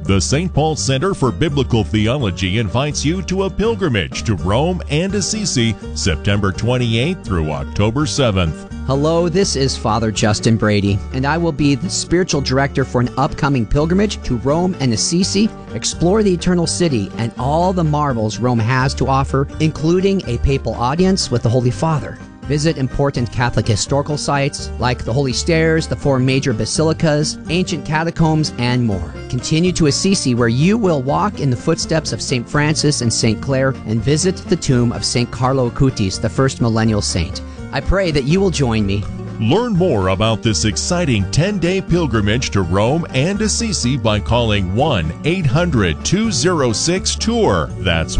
The St. Paul Center for Biblical Theology invites you to a pilgrimage to Rome and Assisi, September 28th through October 7th. Hello, this is Father Justin Brady, and I will be the spiritual director for an upcoming pilgrimage to Rome and Assisi. Explore the Eternal City and all the marvels Rome has to offer, including a papal audience with the Holy Father. Visit important Catholic historical sites like the Holy Stairs, the 4 major basilicas, ancient catacombs, and more. Continue to Assisi, where you will walk in the footsteps of St. Francis and St. Clare and visit the tomb of St. Carlo Acutis, the first millennial saint. I pray that you will join me. Learn more about this exciting 10-day pilgrimage to Rome and Assisi by calling 1-800-206-TOUR. That's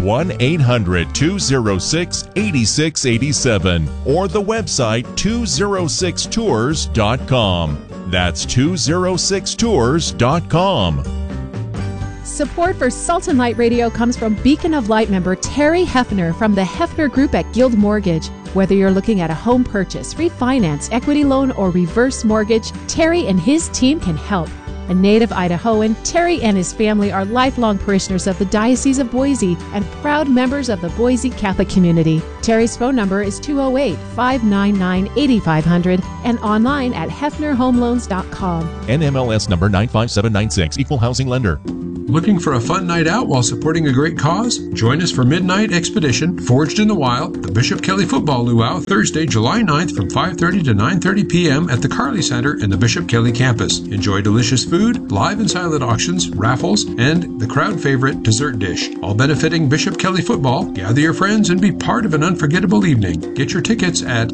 1-800-206-8687. Or the website 206tours.com. That's 206tours.com. Support for Salt and Light Radio comes from Beacon of Light member Terry Hefner from the Hefner Group at Guild Mortgage. Whether you're looking at a home purchase, refinance, equity loan, or reverse mortgage, Terry and his team can help. A native Idahoan, Terry and his family are lifelong parishioners of the Diocese of Boise and proud members of the Boise Catholic community. Terry's phone number is 208-599-8500 and online at hefnerhomeloans.com. NMLS number 95796, Equal Housing Lender. Looking for a fun night out while supporting a great cause? Join us for Midnight Expedition, Forged in the Wild, the Bishop Kelly Football Luau, Thursday, July 9th from 5:30 to 9:30 p.m. at the Carly Center in the Bishop Kelly campus. Enjoy delicious food, live and silent auctions, raffles, and the crowd favorite dessert dish. All benefiting Bishop Kelly Football. Gather your friends and be part of an unforgettable evening. Get your tickets at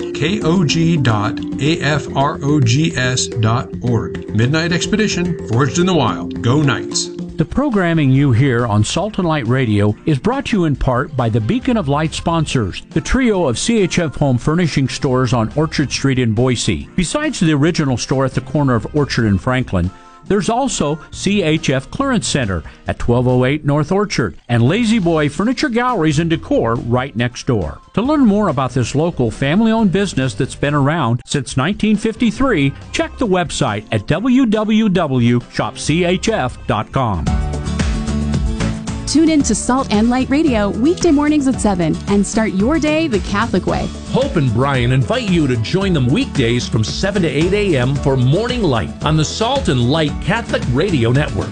kog.afrogs.org. Midnight Expedition, Forged in the Wild. Go Knights! The programming you hear on Salt and Light Radio is brought to you in part by the Beacon of Light sponsors, the trio of CHF Home Furnishing stores on Orchard Street in Boise. Besides the original store at the corner of Orchard and Franklin, there's also CHF Clearance Center at 1208 North Orchard and Lazy Boy Furniture Galleries and Decor right next door. To learn more about this local family-owned business that's been around since 1953, check the website at www.shopchf.com. Tune in to Salt and Light Radio weekday mornings at 7 and start your day the Catholic way. Hope and Brian invite you to join them weekdays from 7 to 8 a.m. for Morning Light on the Salt and Light Catholic Radio Network.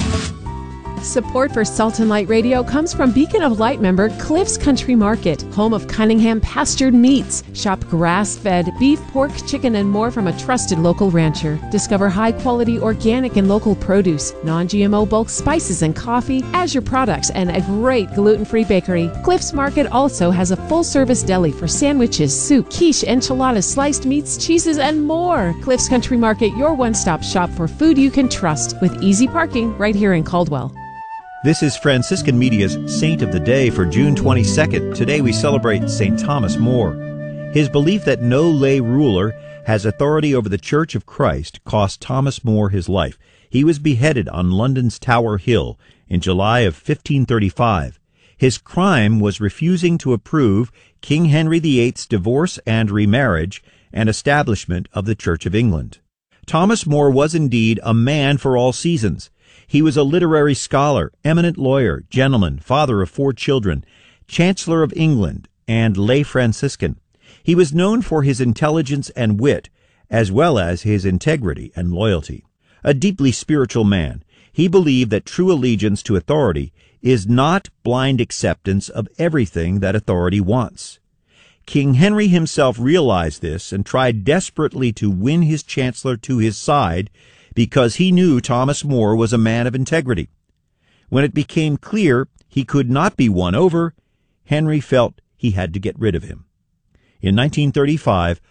Support for Salt and Light Radio comes from Beacon of Light member Cliff's Country Market, home of Cunningham pastured meats. Shop grass-fed beef, pork, chicken, and more from a trusted local rancher. Discover high-quality organic and local produce, non-GMO bulk spices and coffee, Azure products, and a great gluten-free bakery. Cliff's Market also has a full-service deli for sandwiches, soup, quiche, enchiladas, sliced meats, cheeses, and more. Cliff's Country Market, your one-stop shop for food you can trust, with easy parking right here in Caldwell. This is Franciscan Media's Saint of the Day for June 22nd. Today we celebrate St. Thomas More. His belief that no lay ruler has authority over the Church of Christ cost Thomas More his life. He was beheaded on London's Tower Hill in July of 1535. His crime was refusing to approve King Henry VIII's divorce and remarriage and establishment of the Church of England. Thomas More was indeed a man for all seasons. He was a literary scholar, eminent lawyer, gentleman, father of 4 children, Chancellor of England, and lay Franciscan. He was known for his intelligence and wit, as well as his integrity and loyalty. A deeply spiritual man, he believed that true allegiance to authority is not blind acceptance of everything that authority wants. King Henry himself realized this and tried desperately to win his chancellor to his side because he knew Thomas More was a man of integrity. When it became clear he could not be won over, Henry felt he had to get rid of him. In 1935,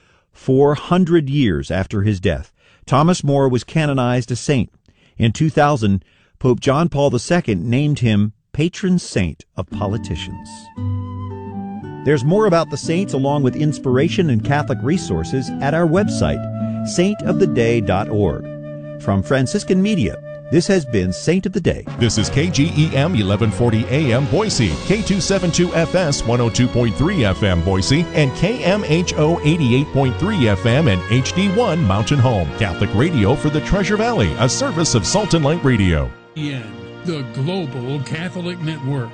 400 years after his death, Thomas More was canonized a saint. In 2000, Pope John Paul II named him patron saint of politicians. There's more about the saints along with inspiration and Catholic resources at our website, saintoftheday.org. From Franciscan Media, this has been Saint of the Day. This is KGEM 1140 AM Boise, K272FS 102.3 FM Boise, and KMHO 88.3 FM and HD1 Mountain Home. Catholic radio for the Treasure Valley, a service of Salt and Light Radio. the Global Catholic Network.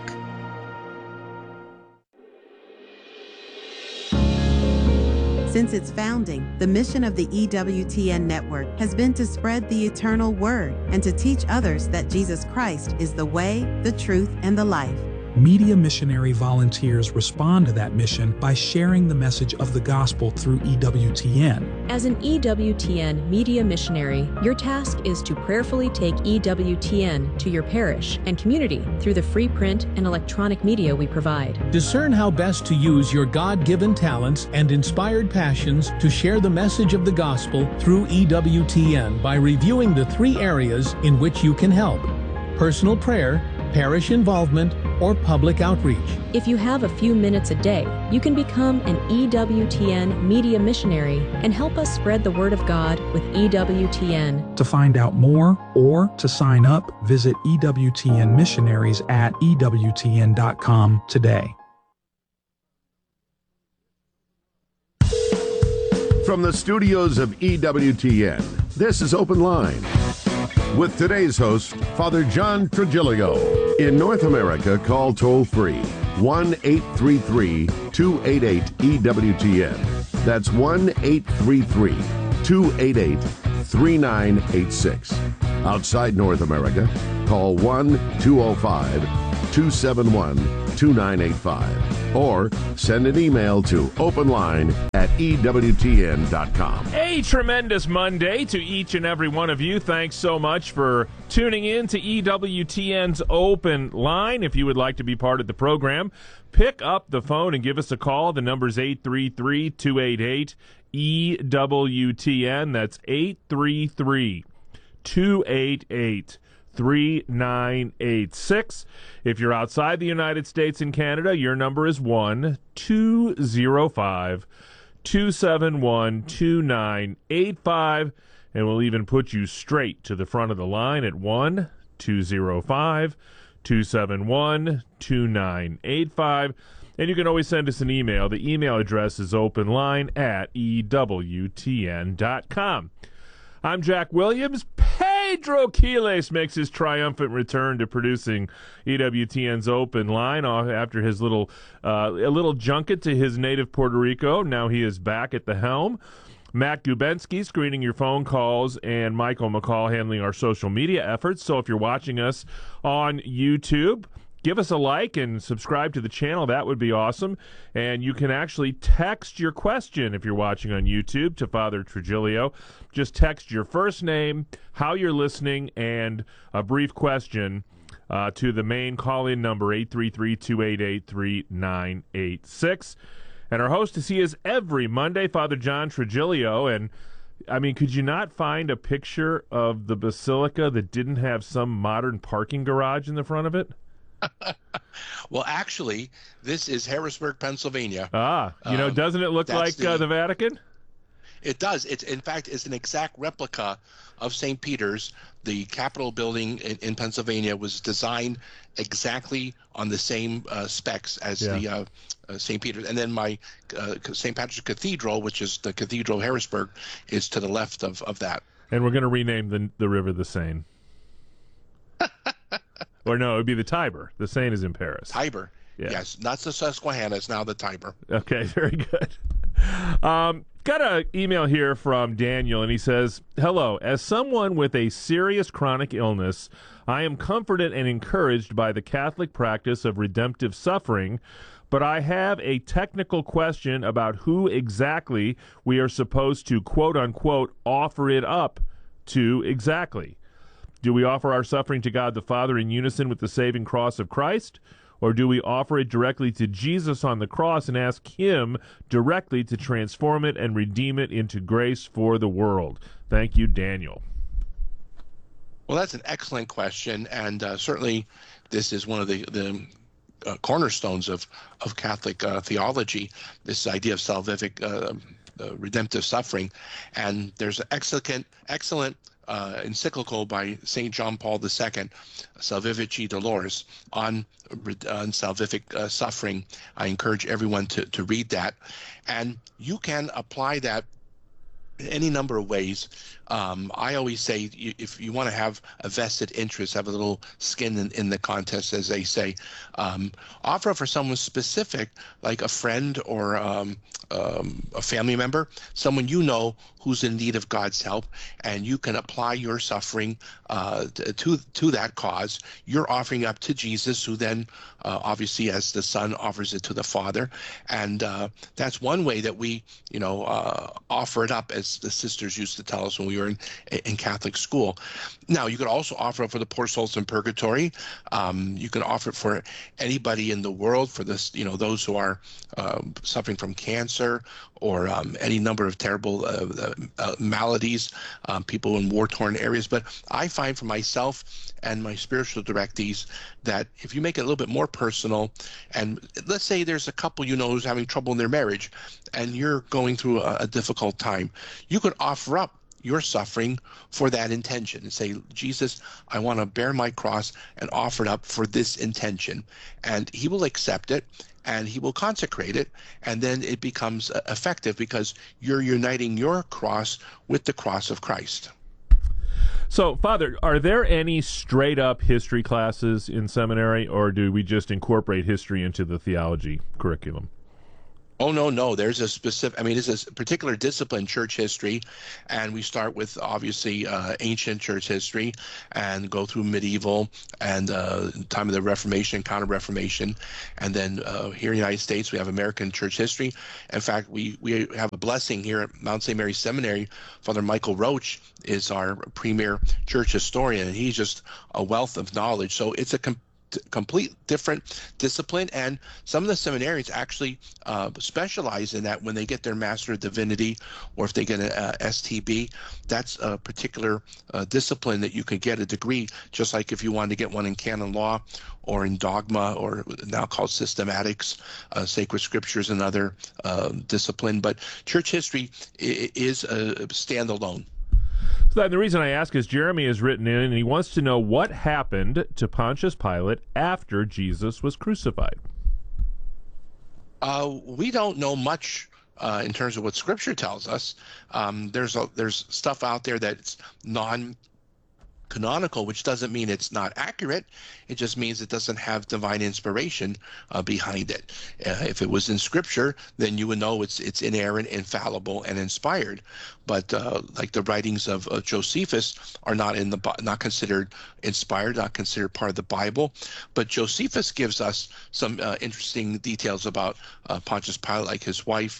Since its founding, the mission of the EWTN network has been to spread the eternal word and to teach others that Jesus Christ is the way, the truth, and the life. Media missionary volunteers respond to that mission by sharing the message of the gospel through EWTN. As an EWTN media missionary, your task is to prayerfully take EWTN to your parish and community through the free print and electronic media we provide. Discern how best to use your God-given talents and inspired passions to share the message of the gospel through EWTN by reviewing the 3 areas in which you can help: personal prayer, parish involvement, or public outreach. If you have a few minutes a day, you can become an EWTN media missionary and help us spread the word of God with EWTN. To find out more or to sign up, visit EWTN missionaries at EWTN.com today. From the studios of EWTN, this is Open Line with today's host, Father John Trigilio. In North America, call toll-free 1-833-288-EWTN. That's 1-833-288-3986. Outside North America, call 1-205-271-2985. Or send an email to openline@EWTN.com. A tremendous Monday to each and every one of you. Thanks so much for tuning in to EWTN's Open Line. If you would like to be part of the program, pick up the phone and give us a call. The number's 833-288-EWTN. That's 833-288-3986. If you're outside the United States and Canada, your number is 1-205-271-2985, and we'll even put you straight to the front of the line at 1-205-271-2985. And you can always send us an email. The email address is openline@EWTN.com. I'm Jack Williams. Pedro Quiles makes his triumphant return to producing EWTN's Open Line after his little junket to his native Puerto Rico. Now he is back at the helm. Matt Gubensky screening your phone calls, and Michael McCall handling our social media efforts. So if you're watching us on YouTube, give us a like and subscribe to the channel. That would be awesome. And you can actually text your question if you're watching on YouTube to Father Trigilio. Just text your first name, how you're listening, and a brief question to the main call-in number, 833-288-3986. And our host he is every Monday, Father John Trigilio. And, I mean, could you not find a picture of the Basilica that didn't have some modern parking garage in the front of it? Well, actually, this is Harrisburg, Pennsylvania. Doesn't it look like the Vatican? It does. In fact, it's an exact replica of St. Peter's. The Capitol building in Pennsylvania was designed exactly on the same specs as the St. Peter's. And then my St. Patrick's Cathedral, which is the Cathedral of Harrisburg, is to the left of that. And we're going to rename the river the Seine. Or no, it would be the Tiber. The Seine is in Paris. Tiber. Yeah. Yes, not the Susquehanna. It's now the Tiber. Okay, very good. Got an email here from Daniel, and he says, "Hello. As someone with a serious chronic illness, I am comforted and encouraged by the Catholic practice of redemptive suffering, but I have a technical question about who exactly we are supposed to, quote-unquote, offer it up to exactly. Do we offer our suffering to God the Father in unison with the saving cross of Christ? Or do we offer it directly to Jesus on the cross and ask Him directly to transform it and redeem it into grace for the world?" Thank you, Daniel. Well, that's an excellent question, and certainly this is one of the cornerstones of Catholic theology, this idea of salvific redemptive suffering. And there's an excellent encyclical by St. John Paul II, Salvifici Dolores, on salvific suffering. I encourage everyone to read that. And you can apply that any number of ways. I always say if you want to have a vested interest, have a little skin in the contest, as they say, offer for someone specific, like a friend or a family member, someone you know who's in need of God's help, and you can apply your suffering to that cause. You're offering up to Jesus, who then obviously as the Son offers it to the Father, and that's one way that we offer it up, as the sisters used to tell us when we were in Catholic school. Now, you could also offer it for the poor souls in purgatory. You can offer it for anybody in the world, for this, those who are suffering from cancer or any number of terrible maladies, people in war-torn areas. But I find for myself and my spiritual directees that if you make it a little bit more personal, and let's say there's a couple who's having trouble in their marriage, and you're going through a difficult time, you could offer up your suffering for that intention and say, Jesus, I want to bear my cross and offer it up for this intention. And he will accept it, and he will consecrate it, and then it becomes effective because you're uniting your cross with the cross of Christ. So, Father, are there any straight-up history classes in seminary, or do we just incorporate history into the theology curriculum? Oh, no. There's a specific, it's a particular discipline, church history, and we start with, obviously, ancient church history and go through medieval and time of the Reformation, Counter-Reformation, and then here in the United States, we have American church history. In fact, we have a blessing here at Mount St. Mary Seminary. Father Michael Roach is our premier church historian, and he's just a wealth of knowledge. So it's a complete different discipline, and some of the seminarians actually specialize in that when they get their Master of Divinity, or if they get an STB. That's a particular discipline that you can get a degree, just like if you wanted to get one in canon law or in dogma, or now called systematics. Sacred scriptures, another discipline, but church history is a standalone. So the reason I ask is Jeremy has written in, and he wants to know what happened to Pontius Pilate after Jesus was crucified. We don't know much in terms of what Scripture tells us. There's stuff out there that's non-canonical, which doesn't mean it's not accurate. It just means it doesn't have divine inspiration behind it. If it was in Scripture, then you would know it's inerrant, infallible, and inspired. But like the writings of Josephus are not considered inspired, not considered part of the Bible. But Josephus gives us some interesting details about Pontius Pilate, like his wife,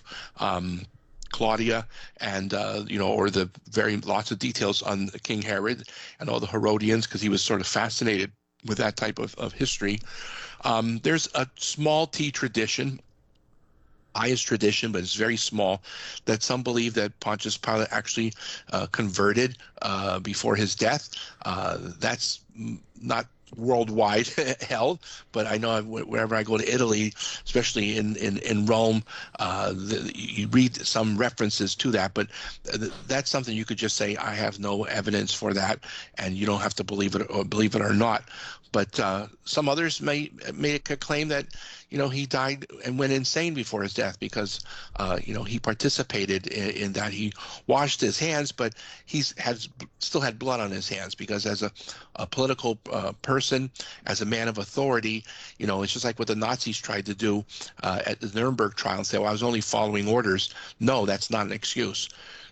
Claudia, and or the lots of details on King Herod and all the Herodians, because he was sort of fascinated with that type of history. There's a small T tradition, highest tradition, but it's very small, that some believe that Pontius Pilate actually converted before his death. That's not worldwide held, but I know whenever I go to Italy, especially in Rome, you read some references to that, but that's something you could just say, I have no evidence for that, and you don't have to believe it or not. But some others may make a claim that he died and went insane before his death because he participated in that. He washed his hands, but still had blood on his hands, because as a political person, as a man of authority, it's just like what the Nazis tried to do at the Nuremberg trial and say, well, I was only following orders. No, that's not an excuse.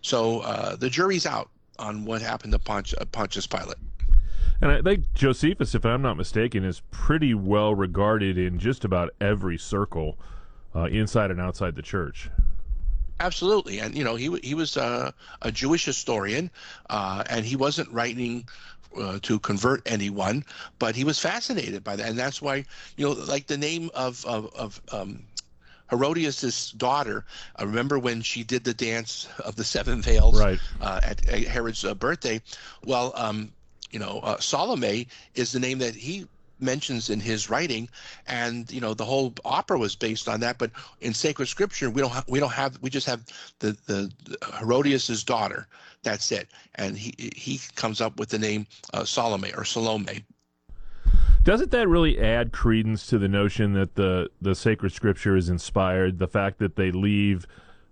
So the jury's out on what happened to Pontius Pilate. And I think Josephus, if I'm not mistaken, is pretty well regarded in just about every circle inside and outside the church. Absolutely. And, he was a Jewish historian, and he wasn't writing to convert anyone, but he was fascinated by that. And that's why, like the name of Herodias' daughter, remember when she did the dance of the seven veils, right, at Herod's birthday? Well, Salome is the name that he mentions in his writing, and the whole opera was based on that. But in sacred scripture, we just have the Herodias' daughter. That's it, and he comes up with the name Salome or Salome. Doesn't that really add credence to the notion that the sacred scripture is inspired? The fact that they leave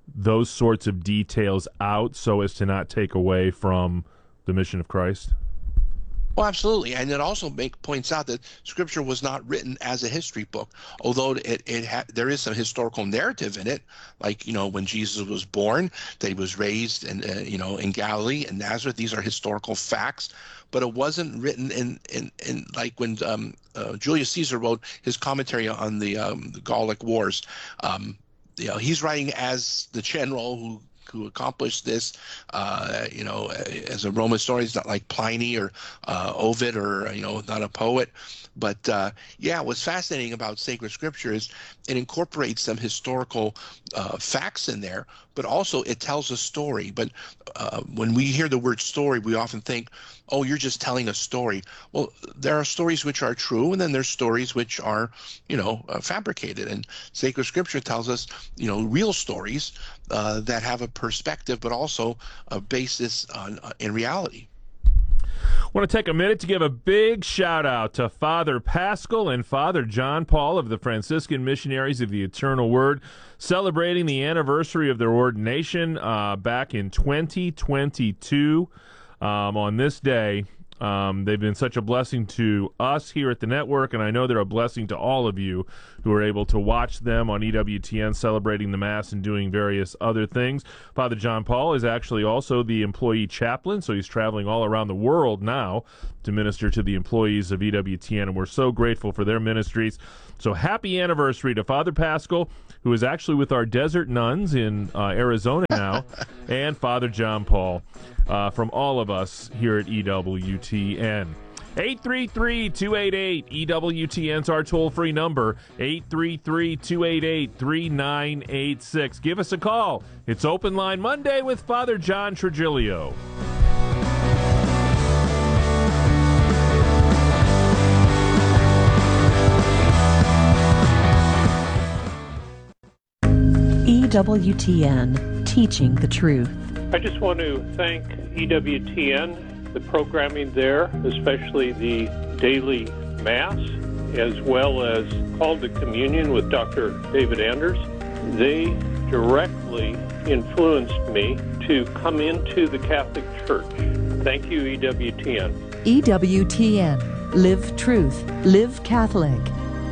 those sorts of details out so as to not take away from the mission of Christ? Well, absolutely, and it also points out that Scripture was not written as a history book, although there is some historical narrative in it, like when Jesus was born, that he was raised in Galilee and Nazareth. These are historical facts, but it wasn't written in like when Julius Caesar wrote his commentary on the Gallic Wars. He's writing as the general who accomplished this, as a Roman historian. It's not like Pliny or Ovid or, not a poet. But, what's fascinating about sacred scripture is it incorporates some historical facts in there, but also it tells a story. But when we hear the word story, we often think, oh, you're just telling a story. Well, there are stories which are true, and then there's stories which are, fabricated. And sacred scripture tells us, real stories that have a perspective, but also a basis in reality. I want to take a minute to give a big shout-out to Father Paschal and Father John Paul of the Franciscan Missionaries of the Eternal Word, celebrating the anniversary of their ordination back in 2022. On this day, they've been such a blessing to us here at the network, and I know they're a blessing to all of you who are able to watch them on EWTN celebrating the Mass and doing various other things. Father John Paul is actually also the employee chaplain, so he's traveling all around the world now to minister to the employees of EWTN, and we're so grateful for their ministries. So happy anniversary to Father Paschal, who is actually with our desert nuns in Arizona now, and Father John Paul, from all of us here at EWTN. 833-288-EWTN's our toll-free number, 833-288-3986. Give us a call. It's Open Line Monday with Father John Trigilio. EWTN, teaching the truth. I just want to thank EWTN, the programming there, especially the daily Mass, as well as Call to Communion with Dr. David Anders. They directly influenced me to come into the Catholic Church. Thank you, EWTN. EWTN, live truth, live Catholic.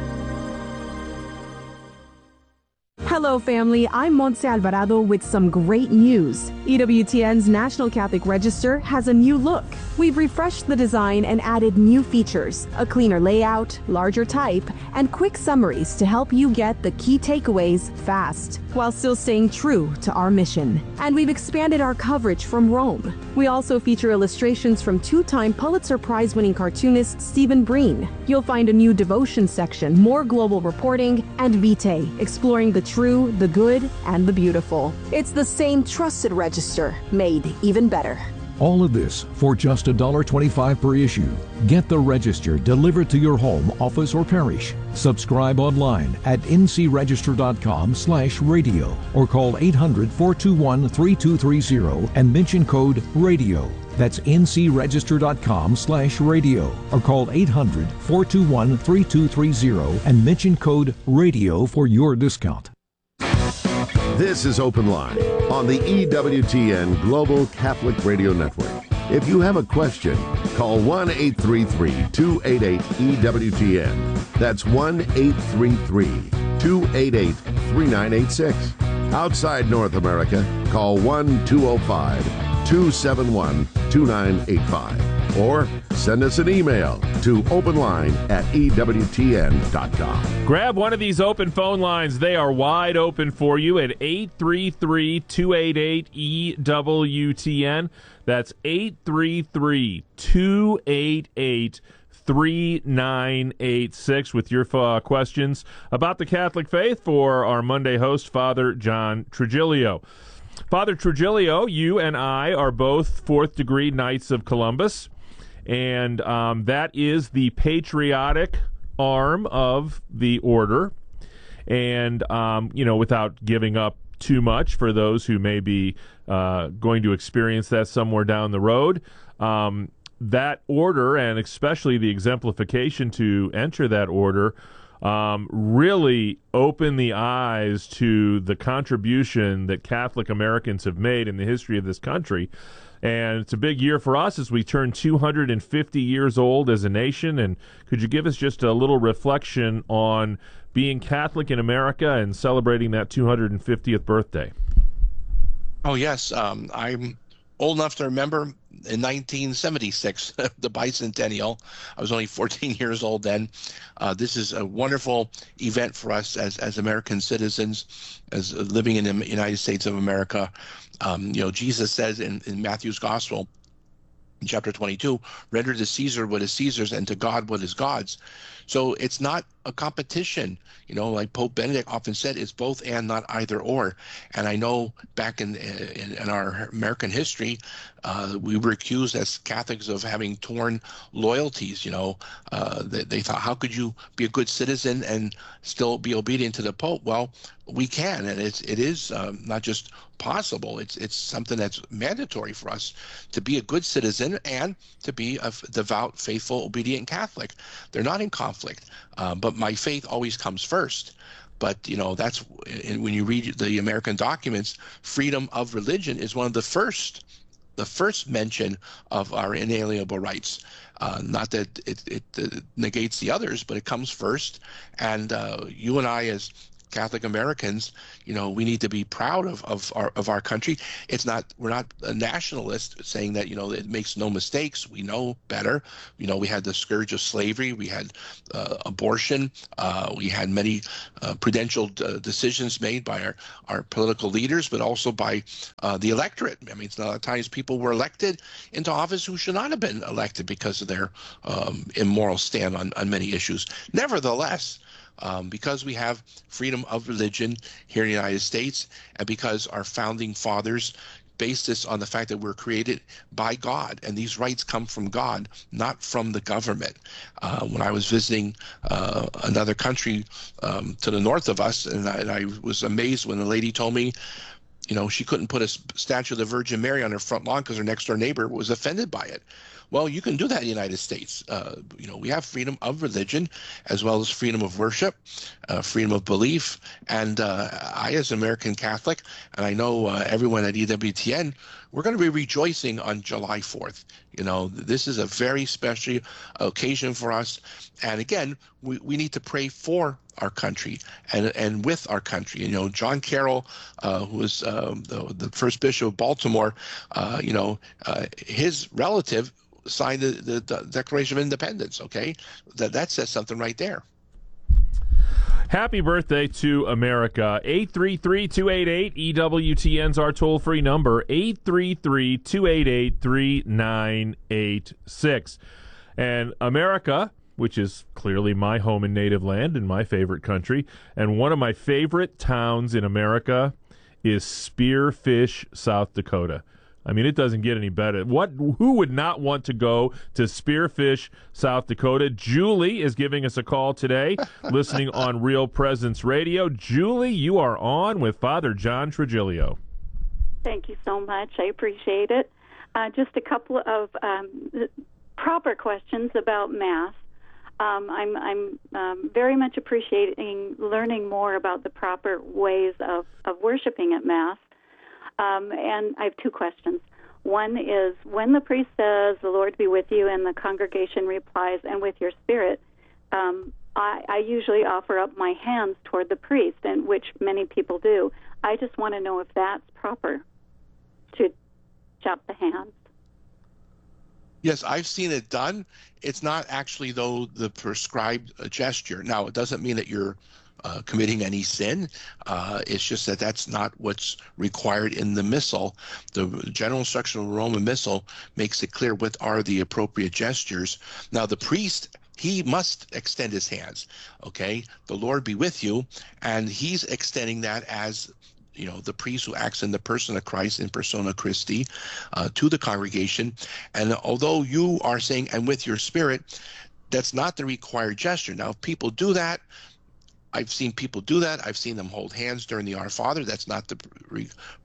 Hello, family. I'm Montse Alvarado with some great news. EWTN's National Catholic Register has a new look. We've refreshed the design and added new features, a cleaner layout, larger type, and quick summaries to help you get the key takeaways fast, while still staying true to our mission. And we've expanded our coverage from Rome. We also feature illustrations from two-time Pulitzer Prize-winning cartoonist Stephen Breen. You'll find a new devotion section, more global reporting, and Vitae, exploring the true, the good, and the beautiful. It's the same trusted register, made even better. All of this for just $1.25 per issue. Get the Register delivered to your home, office, or parish. Subscribe online at ncregister.com/radio or call 800-421-3230 and mention code RADIO. That's ncregister.com/radio or call 800-421-3230 and mention code RADIO for your discount. This is Open Line on the EWTN Global Catholic Radio Network. If you have a question, call 1-833-288-EWTN. That's 1-833-288-3986. Outside North America, call 1-205-271-2985. Or send us an email to openline@ewtn.com. Grab one of these open phone lines. They are wide open for you at 833-288-EWTN. That's 833-288-3986 with your questions about the Catholic faith for our Monday host, Father John Trigilio. Father Trigilio, you and I are both fourth-degree Knights of Columbus, and that is the patriotic arm of the order. And, without giving up too much for those who may be going to experience that somewhere down the road, that order, and especially the exemplification to enter that order, really opened the eyes to the contribution that Catholic Americans have made in the history of this country. And it's a big year for us as we turn 250 years old as a nation. And could you give us just a little reflection on being Catholic in America and celebrating that 250th birthday? Oh, yes. I'm old enough to remember in 1976, the bicentennial. I was only 14 years old then. This is a wonderful event for us as American citizens, as living in the United States of America. Jesus says in Matthew's Gospel, in chapter 22, render to Caesar what is Caesar's and to God what is God's. So it's not a competition. Like Pope Benedict often said, it's both and, not either or. And I know back in our American history, we were accused as Catholics of having torn loyalties. They thought, how could you be a good citizen and still be obedient to the Pope? Well, we can, and it is not just possible. It's something that's mandatory for us to be a good citizen and to be a devout, faithful, obedient Catholic. They're not in conflict, but my faith always comes first. But that's when you read the American documents, freedom of religion is one of the first mention of our inalienable rights. Not that it negates the others, but it comes first. And you and I, as Catholic Americans, we need to be proud of our country. We're not a nationalist saying that it makes no mistakes. We know better. We had the scourge of slavery. We had abortion. We had many prudential decisions made by our political leaders, but also by the electorate. I mean, a lot of times people were elected into office who should not have been elected because of their immoral stand on many issues. Nevertheless, because we have freedom of religion here in the United States, and because our founding fathers based this on the fact that we're created by God, and these rights come from God, not from the government. When I was visiting another country to the north of us, and I was amazed when a lady told me, she couldn't put a statue of the Virgin Mary on her front lawn because her next door neighbor was offended by it. Well, you can do that in the United States. We have freedom of religion as well as freedom of worship, freedom of belief. And I, as an American Catholic, and I know everyone at EWTN, we're going to be rejoicing on July 4th. This is a very special occasion for us. And again, we need to pray for our country and with our country. John Carroll, who was the first bishop of Baltimore, his relative signed the Declaration of Independence. Okay, that says something right there. Happy birthday to America. 833-288 EWTN's our toll-free number. 833-288-3986. And America, which is clearly my home and native land and my favorite country, and one of my favorite towns in America is Spearfish, South Dakota. I mean, it doesn't get any better. Who would not want to go to Spearfish, South Dakota? Julie is giving us a call today, listening on Real Presence Radio. Julie, you are on with Father John Trigilio. Thank you so much. I appreciate it. Just a couple of proper questions about Mass. I'm very much appreciating learning more about the proper ways of worshiping at Mass. And I have two questions. One is, when the priest says, "The Lord be with you," and the congregation replies, "and with your spirit," I usually offer up my hands toward the priest, and which many people do. I just want to know if that's proper, to chop the hands. Yes, I've seen it done. It's not actually, though, the prescribed gesture. Now, it doesn't mean that you're committing any sin. It's just that that's not what's required in the Missal. The general instruction of the Roman Missal makes it clear what are the appropriate gestures. Now, the priest, he must extend his hands. Okay, the Lord be with you, and he's extending that as the priest who acts in the person of Christ, in persona Christi, to the congregation. And although you are saying, "and with your spirit," that's not the required gesture. Now, if people do that, I've seen people do that. I've seen them hold hands during the Our Father. That's not the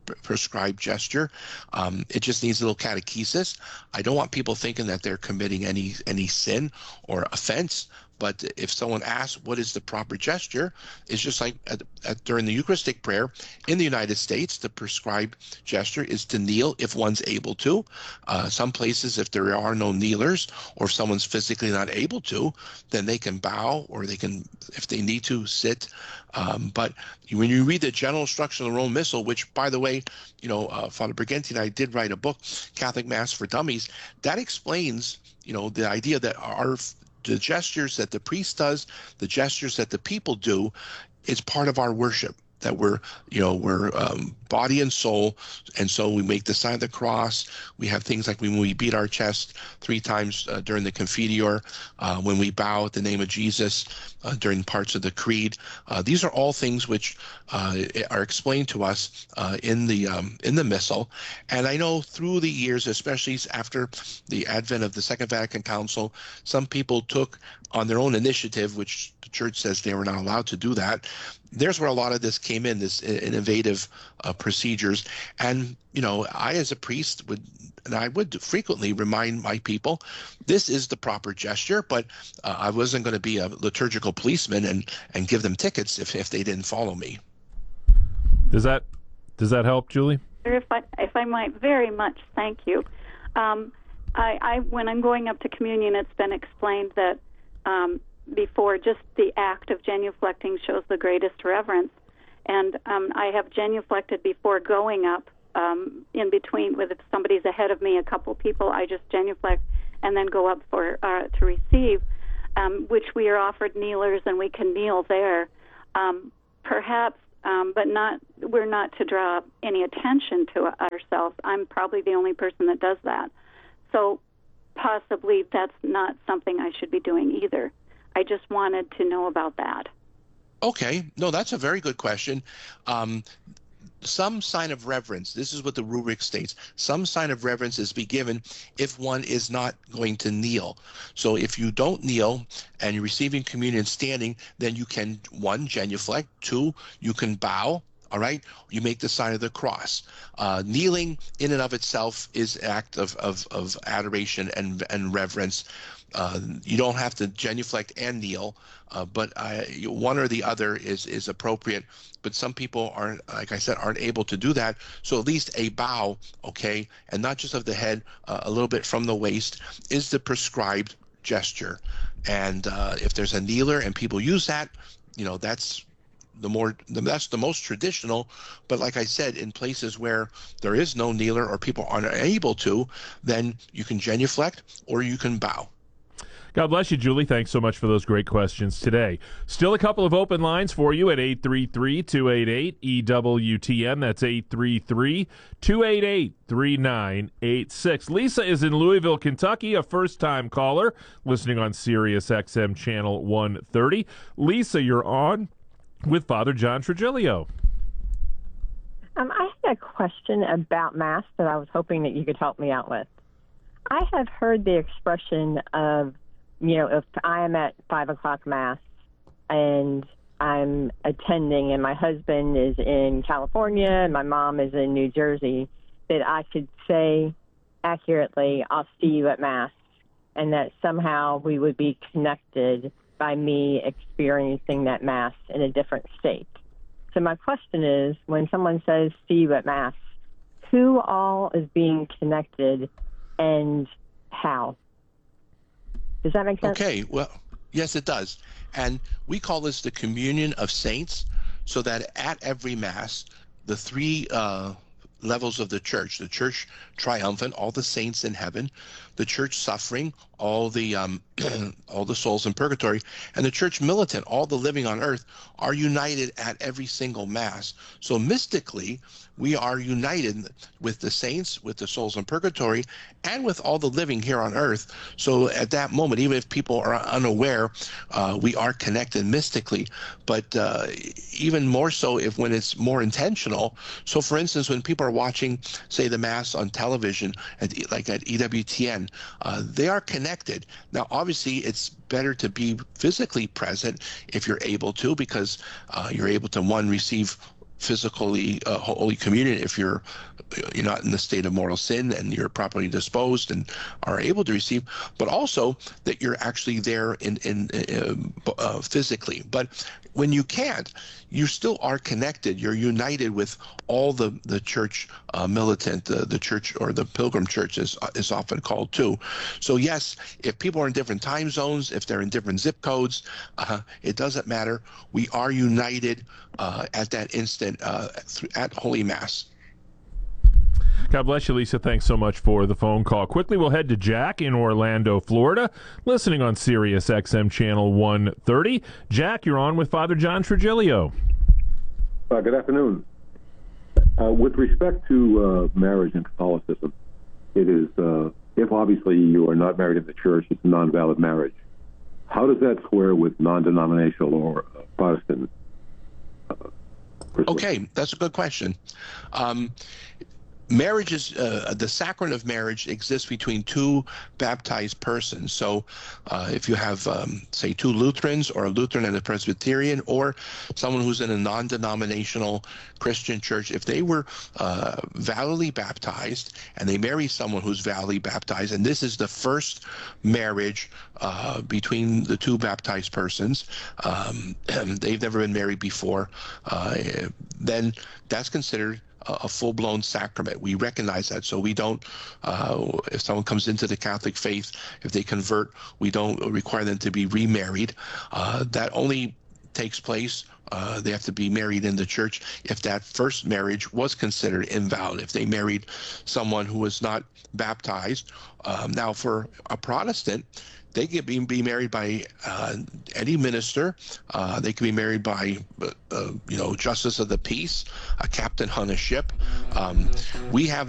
prescribed gesture. It just needs a little catechesis. I don't want people thinking that they're committing any sin or offense. But if someone asks what is the proper gesture, it's just like during the Eucharistic prayer in the United States, the prescribed gesture is to kneel if one's able to. Some places, if there are no kneelers or if someone's physically not able to, then they can bow, or they can, if they need to, sit. But when you read the general instruction of the Roman Missal, which, by the way, Father Briganti and I did write a book, Catholic Mass for Dummies, that explains, the idea that the gestures that the priest does, the gestures that the people do, is part of our worship. That we're body and soul, and so we make the sign of the cross. We have things like when we beat our chest 3 times during the Confiteor, when we bow at the name of Jesus during parts of the Creed. These are all things which are explained to us in the Missal. And I know through the years, especially after the advent of the Second Vatican Council, some people took on their own initiative, which the Church says they were not allowed to do that. There's where a lot of this came in, this innovative procedures. And, I as a priest would frequently remind my people, this is the proper gesture, but I wasn't going to be a liturgical policeman and give them tickets if they didn't follow me. Does that help, Julie? If I might, very much, thank you. I when I'm going up to communion, it's been explained that before, just the act of genuflecting shows the greatest reverence. And I have genuflected before going up, in between, if somebody's ahead of me, a couple people, I just genuflect and then go up to receive, which we are offered kneelers, and we can kneel there. Perhaps, but we're not to draw any attention to ourselves. I'm probably the only person that does that. So possibly that's not something I should be doing either. I just wanted to know about that. Okay. No, that's a very good question. Some sign of reverence, this is what the rubric states, some sign of reverence is be given if one is not going to kneel. So if you don't kneel and you're receiving communion standing, then you can, 1, genuflect, 2, you can bow. All right, you make the sign of the cross. Kneeling in and of itself is an act of adoration and reverence. You don't have to genuflect and kneel, but one or the other is appropriate. But some people aren't, like I said, aren't able to do that. So at least a bow, okay, and not just of the head, a little bit from the waist, is the prescribed gesture. And if there's a kneeler and people use that, that's the most traditional. But like I said, in places where there is no kneeler or people aren't able to, then you can genuflect or you can bow. God bless you, Julie. Thanks so much for those great questions today. Still a couple of open lines for you at 833-288-EWTN. That's 833-288-3986. Lisa is in Louisville, Kentucky, a first-time caller, listening on Sirius XM Channel 130. Lisa, you're on with Father John Trigilio. I had a question about Mass that I was hoping that you could help me out with. I have heard the expression of, if I am at 5 o'clock Mass and I'm attending and my husband is in California and my mom is in New Jersey, that I could say accurately, I'll see you at Mass, and that somehow we would be connected by me experiencing that Mass in a different state. So my question is, when someone says, see you at Mass, who all is being connected and how? Does that make sense? Okay, well, yes, it does. And we call this the communion of saints, so that at every Mass, the 3 levels of the Church triumphant, all the saints in heaven, the Church suffering, all the souls in purgatory, and the Church militant, all the living on earth, are united at every single Mass. So mystically, we are united with the saints, with the souls in purgatory, and with all the living here on earth. So at that moment, even if people are unaware, we are connected mystically. But even more so when it's more intentional. So for instance, when people are watching, say, the Mass on television, like at EWTN, they are connected. Now, obviously, it's better to be physically present if you're able to, because you're able to, 1, receive physically Holy Communion if you're not in the state of mortal sin and you're properly disposed and are able to receive, but also that you're actually there physically. But when you can't, you still are connected. You're united with all the church militant, the church, or the pilgrim church is often called too. So yes, if people are in different time zones, if they're in different zip codes, it doesn't matter. We are united at that instant at Holy Mass. God bless you, Lisa. Thanks so much for the phone call. Quickly, we'll head to Jack in Orlando, Florida, listening on Sirius XM Channel 130. Jack, you're on with Father John Trigilio. Good afternoon. With respect to marriage in Catholicism, it is, if obviously you are not married in the church, it's a non-valid marriage. How does that square with non-denominational or Protestant? Okay, that's a good question. Marriage is the sacrament of marriage exists between two baptized persons. So if you have, say, two Lutherans, or a Lutheran and a Presbyterian, or someone who's in a non-denominational Christian church, if they were validly baptized and they marry someone who's validly baptized, and this is the first marriage between the two baptized persons, they've never been married before, then that's considered a full-blown sacrament. We recognize that, so we don't, if someone comes into the Catholic faith, if they convert, we don't require them to be remarried. That only takes place, they have to be married in the church if that first marriage was considered invalid, if they married someone who was not baptized. Now, for a Protestant, they can be married by any minister. They can be married by, justice of the peace, a captain on a ship. We have